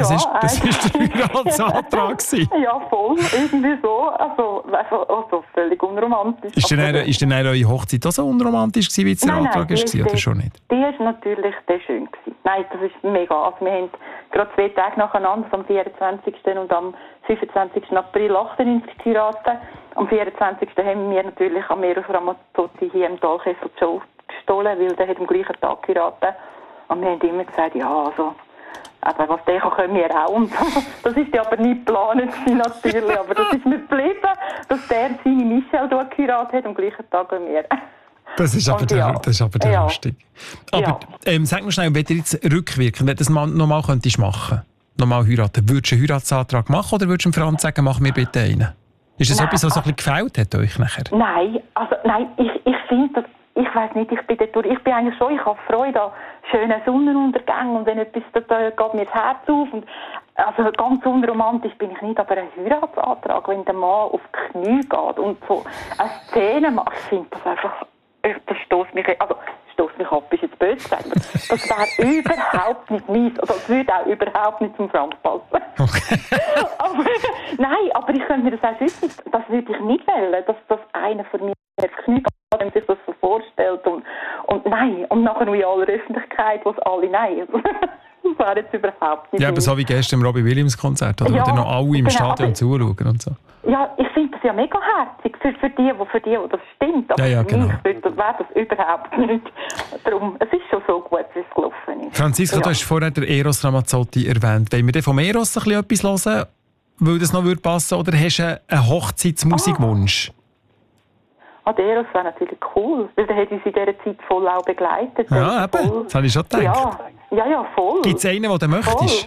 das ist der Heiratsantrag gewesen. Ja, voll, irgendwie so. Also völlig unromantisch. Ist denn eure Hochzeit auch so unromantisch gewesen, wie der Antrag war, oder schon nicht? Die war natürlich sehr schön gewesen. Nein, das ist mega. Also wir haben gerade 2 Tage nacheinander, am 24. und am 25. April 98 geheiratet. Am 24. haben wir natürlich am Eros Ramazzotti hier im Talkessel die Show gestohlen, weil der hat am gleichen Tag geheiratet. Und wir haben immer gesagt, ja, also, aber was der kann, können wir auch. Und das ist ja aber nicht geplant natürlich, aber das ist mir geblieben, dass der seine Michelle dort geheiratet hat, am gleichen Tag wie wir. Das ist aber lustig. Aber sag mir schnell, wenn du jetzt rückwirkend, wenn du das nochmal könntest machen, nochmal heiraten, würdest du einen Heiratsantrag machen oder würdest du Franz sagen, mach mir bitte einen? Ist das etwas, was so ein bisschen gefällt hat euch nachher? Nein, ich finde das, ich weiss nicht, ich bin eigentlich schon, ich habe Freude an schönen Sonnenuntergängen und wenn etwas, da geht mir das Herz auf. Und, also ganz unromantisch bin ich nicht, aber ein Heiratsantrag, wenn der Mann auf die Knie geht und so eine Szene macht, ich finde das einfach, das stößt mich ab, ist jetzt böse gesagt, das wäre überhaupt nicht meins, also das würde auch überhaupt nicht zum Franz passen. Okay. aber ich könnte mir das auch wissen, das würde ich nicht wählen, dass einer von mir auf die Knie geht, wenn man sich das so vorstellt und nein, und nachher nur in aller Öffentlichkeit, wo es alle nein. Das wäre jetzt überhaupt nicht. Ja, aber so wie gestern im Robbie Williams Konzert, oder? Ja, wo dann noch alle im Stadion zuschauen und so. Ja, ich finde das ja mega herzig für die, das stimmt. Aber ja, genau. für mich wäre das überhaupt nicht. Darum, es ist schon so gut, wie es gelaufen ist. Franziska, du hast vorher den Eros Ramazzotti erwähnt. Wollen wir denn vom Eros ein bisschen etwas hören, weil das noch passen würde? Oder hast du einen Hochzeitsmusikwunsch? Der Eros wäre natürlich cool, weil der hat uns in dieser Zeit voll auch begleitet. Ja, eben. Das habe ich schon gedacht. Ja, voll. Gibt es einen, den du möchtest?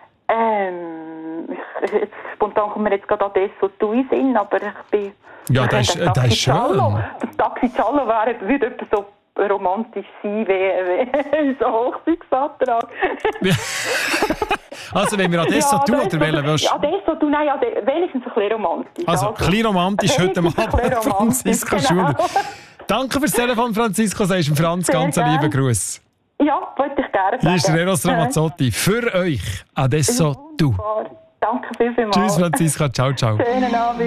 Jetzt, spontan kommt mir jetzt gerade Adesso Tui Sinn, aber ich bin... Ja, das ist schön. Das Taxi Giallo würde etwas so romantisch sein wie unser Hochzeitsantrag. Also wenn wir Adesso Tui oder wählen willst? Adesso Tui, nein, wenigstens ein bisschen romantisch. Also ein bisschen romantisch heute Abend, Franziska Schuler. Danke fürs Telefon, Franziska, sagst du Franz, ganz einen lieben Gruß. Ja, wollte ich gerne sagen. Hier ist der Eros Ramazzotti für euch. Adesso Tui. Danke vielmals. Tschüss, Franziska. Ciao, ciao. Schönen Abend.